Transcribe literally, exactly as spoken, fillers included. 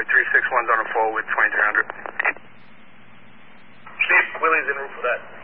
five three six one's on a full with twenty-three hundred. Steve, Willie's in room for that.